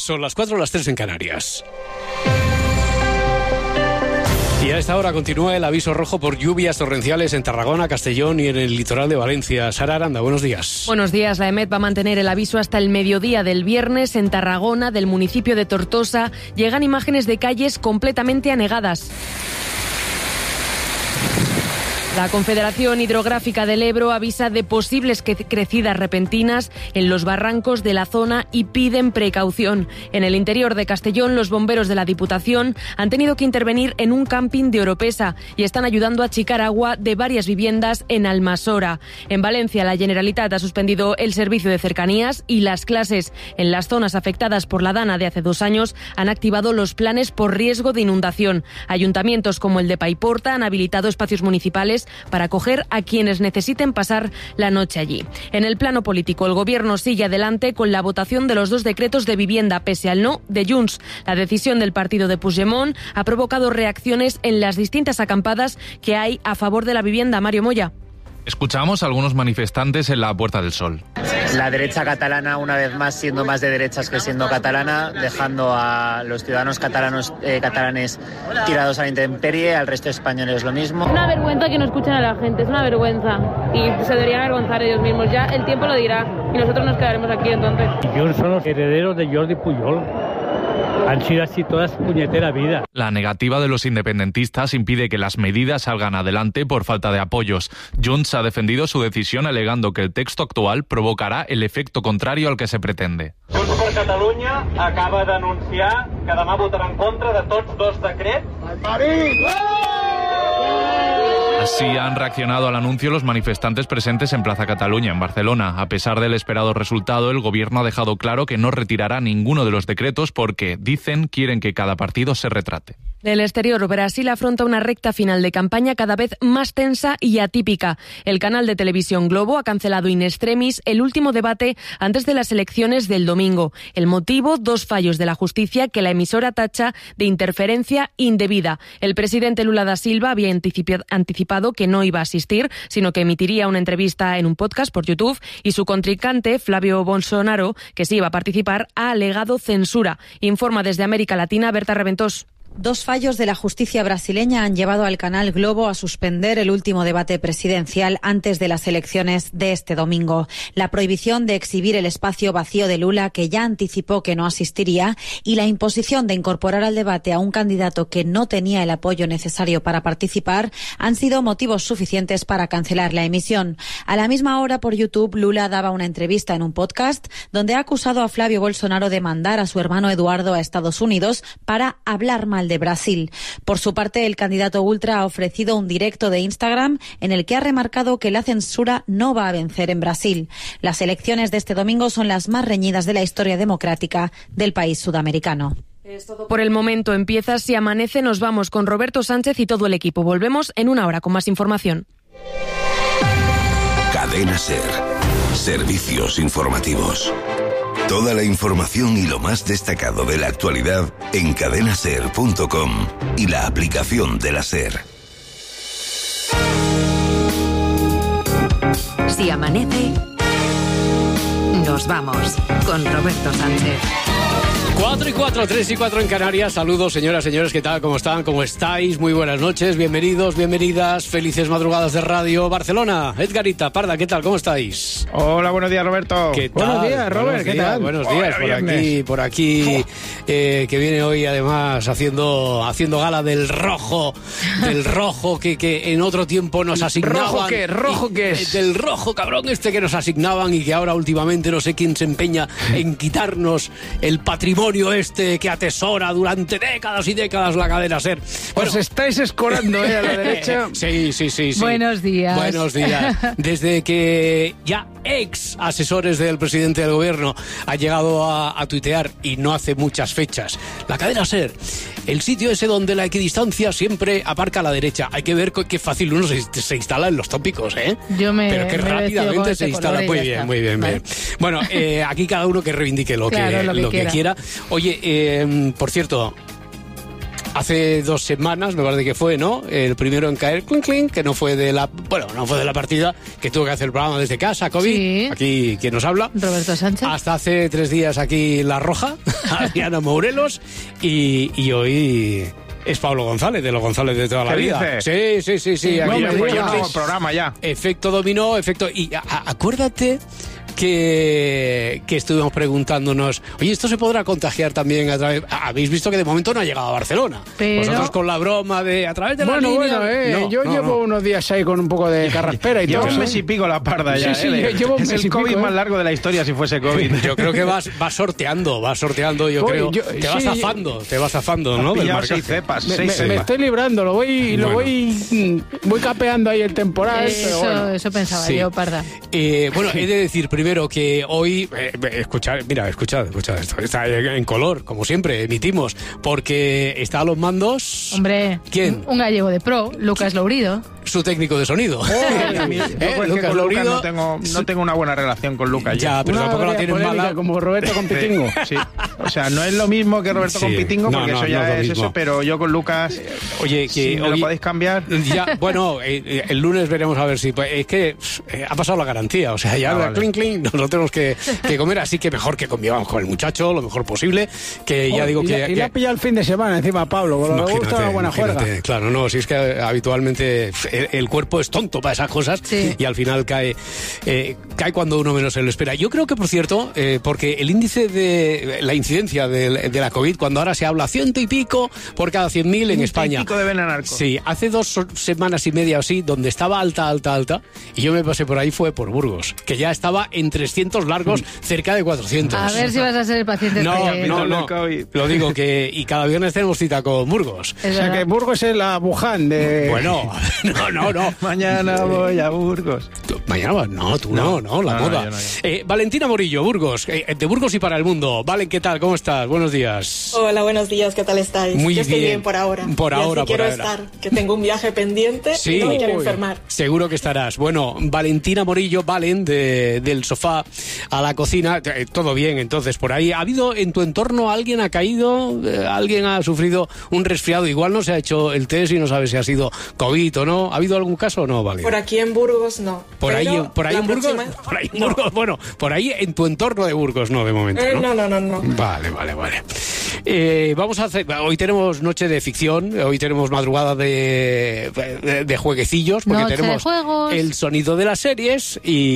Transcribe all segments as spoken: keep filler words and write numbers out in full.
Son las cuatro, las tres en Canarias. Y a esta hora continúa el aviso rojo por lluvias torrenciales en Tarragona, Castellón y en el litoral de Valencia. Sara Aranda, buenos días. Buenos días. La EMET va a mantener el aviso hasta el mediodía del viernes. En Tarragona, del municipio de Tortosa, llegan imágenes de calles completamente anegadas. La Confederación Hidrográfica del Ebro avisa de posibles crecidas repentinas en los barrancos de la zona y piden precaución. En el interior de Castellón, los bomberos de la Diputación han tenido que intervenir en un camping de Oropesa y están ayudando a achicar agua de varias viviendas en Almasora. En Valencia, la Generalitat ha suspendido el servicio de cercanías y las clases. En las zonas afectadas por la Dana de hace dos años han activado los planes por riesgo de inundación. Ayuntamientos como el de Paiporta han habilitado espacios municipales para acoger a quienes necesiten pasar la noche allí. En el plano político, el Gobierno sigue adelante con la votación de los dos decretos de vivienda, pese al no de Junts. La decisión del partido de Puigdemont ha provocado reacciones en las distintas acampadas que hay a favor de la vivienda. Mario Moya. Escuchamos a algunos manifestantes en la Puerta del Sol. La derecha catalana, una vez más, siendo más de derechas que siendo catalana, dejando a los ciudadanos catalanos, eh, catalanes tirados a la intemperie, al resto de españoles lo mismo. Es una vergüenza que no escuchen a la gente, es una vergüenza. Y se deberían avergonzar ellos mismos. Ya el tiempo lo dirá y nosotros nos quedaremos aquí entonces. Ellos son los herederos de Jordi Pujol. Han sido así toda su puñetera vida. La negativa de los independentistas impide que las medidas salgan adelante por falta de apoyos. Junts ha defendido su decisión alegando que el texto actual provocará el efecto contrario al que se pretende. Junts per Catalunya acaba d'anunciar que demà votarà en contra de tots dos decrets. Así han reaccionado al anuncio los manifestantes presentes en Plaza Cataluña, en Barcelona. A pesar del esperado resultado, el gobierno ha dejado claro que no retirará ninguno de los decretos porque, dicen, quieren que cada partido se retrate. Del exterior, Brasil afronta una recta final de campaña cada vez más tensa y atípica. El canal de televisión Globo ha cancelado in extremis el último debate antes de las elecciones del domingo. El motivo, dos fallos de la justicia que la emisora tacha de interferencia indebida. El presidente Lula da Silva había anticipado que no iba a asistir, sino que emitiría una entrevista en un podcast por YouTube, y su contrincante, Flavio Bolsonaro, que sí iba a participar, ha alegado censura. Informa desde América Latina Berta Reventós. Dos fallos de la justicia brasileña han llevado al canal Globo a suspender el último debate presidencial antes de las elecciones de este domingo. La prohibición de exhibir el espacio vacío de Lula, que ya anticipó que no asistiría, y la imposición de incorporar al debate a un candidato que no tenía el apoyo necesario para participar han sido motivos suficientes para cancelar la emisión. A la misma hora, por YouTube, Lula daba una entrevista en un podcast donde ha acusado a Flavio Bolsonaro de mandar a su hermano Eduardo a Estados Unidos para hablar mal de Brasil. Por su parte, el candidato ultra ha ofrecido un directo de Instagram en el que ha remarcado que la censura no va a vencer en Brasil. Las elecciones de este domingo son las más reñidas de la historia democrática del país sudamericano. Es todo por el momento. Empieza Si Amanece. Nos vamos con Roberto Sánchez y todo el equipo. Volvemos en una hora con más información. Cadena SER. Servicios informativos. Toda la información y lo más destacado de la actualidad en cadena ser punto com y la aplicación de la SER. Si amanece, nos vamos con Roberto Sánchez. cuatro y cuatro, tres y cuatro en Canarias. Saludos, señoras, señores, ¿qué tal? ¿Cómo están? ¿Cómo estáis? Muy buenas noches, bienvenidos, bienvenidas, felices madrugadas de Radio Barcelona. Edgarita, Parda, ¿qué tal? ¿Cómo estáis? Hola, buenos días, Roberto. ¿Qué tal? Buenos días, Robert, buenos ¿qué días, tal? Buenos días, por viernes. aquí, por aquí, eh, que viene hoy además haciendo haciendo gala del rojo, del rojo que, que en otro tiempo nos asignaban. ¿Rojo qué? ¿Rojo y, qué es? Del rojo, cabrón, este que nos asignaban y que ahora últimamente no sé quién se empeña en quitarnos el patrimonio este que atesora durante décadas y décadas la cadena SER. Bueno, os estáis escorando, ¿eh? A la derecha. Sí, sí, sí, sí. Buenos días. Buenos días. Desde que ya ex asesores del presidente del gobierno ha llegado a, a tuitear, y no hace muchas fechas, la cadena SER, el sitio ese donde la equidistancia siempre aparca a la derecha. Hay que ver qué fácil uno se, se instala en los tópicos, ¿eh? Yo me Pero que me rápidamente se instala. Muy bien, muy bien, ¿vale? bien. Bueno, eh, aquí cada uno que reivindique lo, claro, que, lo, que, lo quiera. que quiera. Oye, eh, por cierto, hace dos semanas, me parece que fue, ¿no? El primero en caer, clink, clink, que no fue de la, bueno, no fue de la partida, que tuvo que hacer el programa desde casa, COVID. Sí. Aquí, ¿quién nos habla? Roberto Sánchez. Hasta hace tres días aquí La Roja, Adriana Mourelos, y, y hoy es Pablo González, de los González de toda la ¿Qué vida. dice? Sí, sí, sí, sí. No Aquí me ya digas. ya- No, programa ya. Efecto dominó, efecto... Y a- a- acuérdate que, que estuvimos preguntándonos, oye, ¿esto se podrá contagiar también a través...? Habéis visto que de momento no ha llegado a Barcelona. Pero- Vosotros con la broma de a través de la Bueno, línea... bueno, eh, No, yo no, llevo no. unos días ahí con un poco de carraspera y Lleva todo. un ¿eh? mes y pico la parda ya. Sí, sí, ¿eh? yo llevo un es mes el y COVID pico, más ¿eh? largo de la historia si fuese COVID. Yo creo que vas, vas sorteando, vas sorteando, yo Voy, creo. yo- te vas sí, zafando, te vas zafando, ¿no? Has Del pillado marcaje. seis cepas, Me, seis me- me cepas. estoy librando, lo voy, lo Bueno. voy, mm, voy capeando ahí el temporal. pero Eso, bueno. eso pensaba Sí. yo, Parda. Eh, bueno, he de decir primero que hoy, eh, escuchad, mira, escuchad, escuchad esto, está en color, como siempre, emitimos, porque está a los mandos Hombre, ¿Quién? un gallego de pro, Lucas Lourido. su técnico de sonido. Yo ¿Eh? pues es que Lucas con Lucas Lourido. no tengo, no tengo una buena relación con Lucas. Ya, pero Una tampoco la tienes polémica mala. como Roberto con Pitingo. Sí. O sea, no es lo mismo que Roberto Sí. con Pitingo, No, porque no, eso no ya es lo es mismo. eso, pero yo con Lucas, Oye, que si me hoy- lo podéis cambiar. Ya, bueno, eh, eh, el lunes veremos a ver si... pues, es que eh, ha pasado la garantía, o sea, ya Ah, la vale. clink, clink, nos lo tenemos que, que comer, así que mejor que convivamos con el muchacho, lo mejor posible, que ya Oh, digo y que... la- y que- le ha pillado el fin de semana encima a Pablo, con lo que le gusta una buena imagínate, juerga. claro, no, si es que eh, habitualmente el, el cuerpo es tonto para esas cosas Sí. y al final cae eh, cae cuando uno menos se lo espera. Yo creo que, por cierto, eh, porque el índice de la incidencia de, de la COVID, cuando ahora se habla ciento y pico por cada cien mil en España. Pico de Benanarco. Sí, hace dos so- semanas y media o así, donde estaba alta, alta, alta, y yo me pasé por ahí, fue por Burgos, que ya estaba en trescientos largos, cerca de cuatrocientos. A ver si vas a ser el paciente. No, este. no, Del no. COVID. Lo digo que... Y cada viernes tenemos cita con Burgos. Es O sea verdad. que Burgos es la Wuhan de... Bueno, no, no, no. Mañana voy a Burgos. Tú- Mañana vas, no, tú no, no, la no, no, moda. yo no, yo. Eh, Valentina Morillo, Burgos, eh, de Burgos y para el mundo. Valen, ¿qué tal? ¿Cómo estás? Buenos días. Hola, buenos días, ¿qué tal estáis? Muy Yo estoy bien. bien por ahora. Por Y así ahora, por quiero ahora. estar, que tengo un viaje pendiente Sí. y no me quiero Uy. enfermar. Seguro que estarás. Bueno, Valentina Morillo, Valen, de, del sofá a la cocina. Eh, todo bien, entonces, por ahí. ¿Ha habido en tu entorno alguien ha caído? Eh, ¿Alguien ha sufrido un resfriado? Igual no se ha hecho el test y no sabe si ha sido COVID o no. ¿Ha habido algún caso o no, Valen? Por aquí en Burgos no. Por ahí, Pero por ahí la en Burgos, próxima- por ahí en No. Burgos, bueno, por ahí en tu entorno de Burgos, no, de momento, Eh, ¿no? no, no, no, no. Vale, vale, vale. Eh, vamos a hacer, hoy tenemos noche de ficción, hoy tenemos madrugada de, de, de jueguecillos, porque Noche de tenemos juegos. el sonido de las series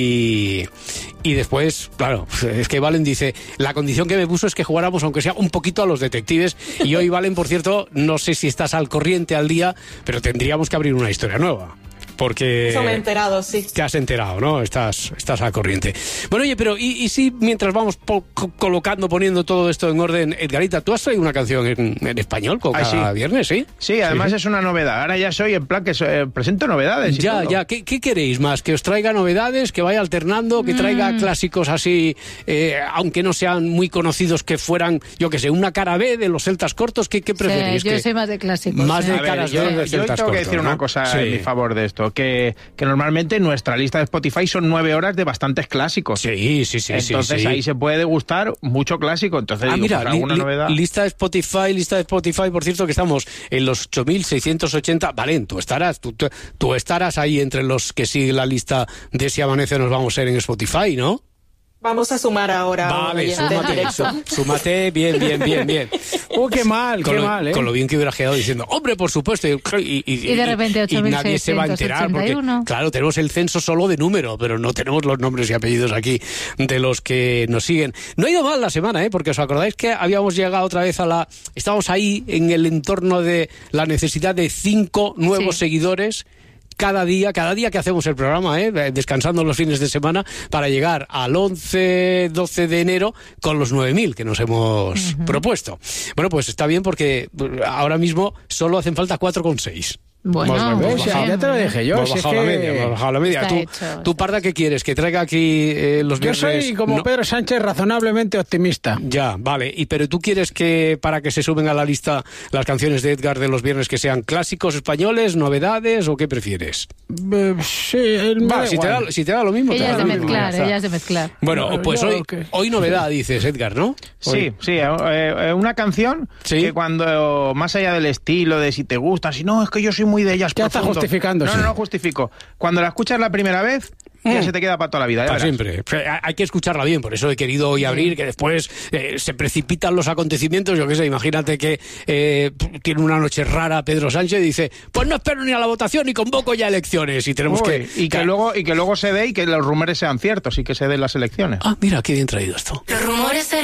y, y después, claro, es que Valen dice, la condición que me puso es que jugáramos aunque sea un poquito a los detectives y hoy, Valen, por cierto, no sé si estás al corriente al día, pero tendríamos que abrir una historia nueva. Porque Eso me he enterado, sí. te has enterado, ¿no? Estás, estás al corriente. Bueno, oye, pero ¿y, y si mientras vamos po- co- colocando, poniendo todo esto en orden, Edgarita, tú has traído una canción en, en español con Ah, cada sí. viernes, ¿sí? Sí, además Sí. es una novedad. Ahora ya soy en plan que so- eh, presento novedades. y Ya, todo. ya. ¿Qué, ¿Qué queréis más? ¿Que os traiga novedades? ¿Que vaya alternando? ¿Que traiga clásicos así, eh, aunque no sean muy conocidos, que fueran, yo qué sé, una cara B de los celtas cortos? ¿Qué, qué Sí, preferís? yo Que- soy más de clásicos. Más ¿eh? de A ver, caras yo, B de yo celtas tengo que cortos, decir ¿no? una cosa Sí. en mi favor de esto, que, que normalmente nuestra lista de Spotify son nueve horas de bastantes clásicos. Sí, sí, sí. Entonces sí, sí. ahí se puede degustar mucho clásico. Entonces Ah, digo, mira, pues, li- alguna li- novedad. lista de Spotify, lista de Spotify, por cierto, que estamos en los ocho mil seiscientos ochenta. Valen, tú estarás, tú, tú, tú estarás ahí entre los que siguen la lista de Si Amanece Nos Vamos a ser en Spotify, ¿no? Vamos a sumar ahora a un Vale, oyente en súmate, directo. sú- súmate, bien, bien, bien, bien. ¡Uh, qué mal, Con qué lo, mal, eh! con lo bien que hubiera quedado diciendo, hombre, por supuesto, y, y, Y de repente y nadie se va a enterar, porque, ocho mil seiscientos ochenta y uno. claro, tenemos el censo solo de número, pero no tenemos los nombres y apellidos aquí de los que nos siguen. No ha ido mal la semana, ¿eh? Porque os acordáis que habíamos llegado otra vez a la... Estábamos ahí en el entorno de la necesidad de cinco nuevos Sí. seguidores cada día, cada día que hacemos el programa, ¿eh? Descansando los fines de semana, para llegar al once, doce de enero con los nueve mil que nos hemos propuesto. Bueno, pues está bien porque ahora mismo solo hacen falta cuatro coma seis. Bueno, Hemos- hemos ¿Ves? bajado- Ya te lo dije yo. hemos si es bajado la que- media, hemos bajado la media. Está ¿Tú, hecho, tú, Parda, qué quieres? ¿Que traiga aquí eh, los Yo viernes? soy como No- Pedro Sánchez, razonablemente optimista. Ya, vale. ¿Y pero tú quieres que para que se suben a la lista las canciones de Edgar de los viernes que sean clásicos españoles, novedades o qué prefieres? Eh, sí, el- me Va, da si te, da, igual. si te da lo mismo. te Ella da es de lo mismo, ya mezclar, está. ella es de mezclar. Bueno, No, pues yo hoy, que- hoy novedad, dices, Edgar, ¿no? Sí, Hoy- sí, eh, eh, una canción Sí. que cuando, más allá del estilo, de si te gusta, si no, es que yo soy muy de ellas Ya está profundo. justificándose. No, no, no justifico. Cuando la escuchas la primera vez, ya Mm. se te queda para toda la vida. ya Para verás. siempre. Fe- Hay que escucharla bien, por eso he querido hoy abrir, que después eh, se precipitan los acontecimientos. Yo qué sé, imagínate que eh, tiene una noche rara Pedro Sánchez y dice, pues no espero ni a la votación y convoco ya elecciones. Y tenemos Uy, que... y que luego y que luego se dé y que los rumores sean ciertos y que se den las elecciones. Ah, mira, qué bien traído esto. Los rumores